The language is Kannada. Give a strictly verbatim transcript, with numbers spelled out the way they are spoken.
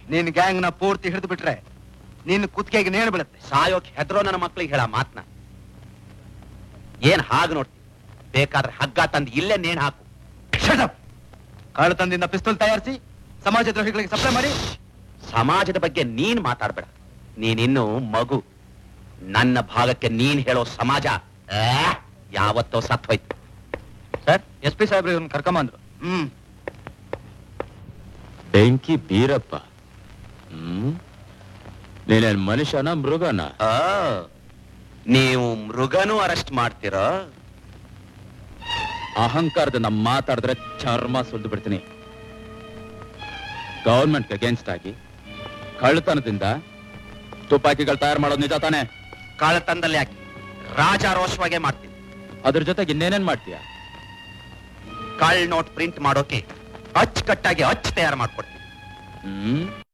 ನಿನ್ ಗ್ಯಾಂಗ್ ನ ಪೂರ್ತಿ ಹಿಡಿದು ಬಿಟ್ರೆ ನಿನ್ ಕುತ್ತಿಗೆಗೆ ನೇಣು ಬೀಳುತ್ತೆ. ಸಾಯೋಕ್ ಹೆದ್ರೋ ನನ್ನ ಮಕ್ಳಿಗೆ ಹೇಳ ಮಾತ್ನ ಏನ್ ಹಾಗೆ ನೋಡ್ತಿ? ಬೇಕಾದ್ರೆ ಹಗ್ಗ ತಂದು ಇಲ್ಲೇ ನೇಣು ಹಾಕು. ಕಳ್ಳತನದಿಂದ ಪಿಸ್ತೂಲ್ ತಯಾರಿಸಿ ಸಮಾಜ ದ್ರೋಹಿಗಳಿಗೆ ಸಪ್ಲೈ ಮಾಡಿ. ಸಮಾಜದ ಬಗ್ಗೆ ನೀನ್ ಮಾತಾಡ್ಬೇಡ. ನೀನಿನ್ನು ಮಗು. ನನ್ನ ಭಾಗಕ್ಕೆ ನೀನ್ ಹೇಳೋ ಸಮಾಜ ಯಾವತ್ತೋ ಸತ್ ಹೋಯ್ತು. ಸರ್, ಎಸ್ ಪಿ ಸಾಹೇಬ್ರು ಇವ್ರನ್ನ ಕರ್ಕೊಂಬಂದ್ರು. ಹ್ಮ್ ಬೆಂಕಿ ಬೀರಪ್ಪ. ಹ್ಮ್ ನೀನೇನ್ ಮನುಷ್ಯನ ಮೃಗನ? ನೀವು ಮೃಗನೂ ಅರೆಸ್ಟ್ ಮಾಡ್ತೀರೋ? ಅಹಂಕಾರದಿಂದ ಮಾತಾಡಿದ್ರೆ ಚರ್ಮ ಸುಲ್ದು ಬಿಡ್ತೀನಿ. ಗವರ್ಮೆಂಟ್ ಅಗೇನ್ಸ್ಟ್ ಆಗಿ ಕಳ್ಳತನದಿಂದ ತುಪಾಕಿಗಳು ತಯಾರು ಮಾಡೋದು ನಿಜ ತಾನೆ? ಕಳ್ಳತನದಲ್ಲಿ ಯಾಕೆ ರಾಜಾರೋಷವಾಗೇ ಮಾಡ್ತೀನಿ. ಅದ್ರ ಜೊತೆಗೆ ಇನ್ನೇನೇನ್ ಮಾಡ್ತೀಯ? ಕಳ್ ನೋಟ್ ಪ್ರಿಂಟ್ ಮಾಡೋಕೆ ಅಚ್ಚುಕಟ್ಟಾಗಿ ಅಚ್ಚು ತಯಾರು ಮಾಡ್ಕೊಡ್ತೀನಿ. ಹ್ಮ್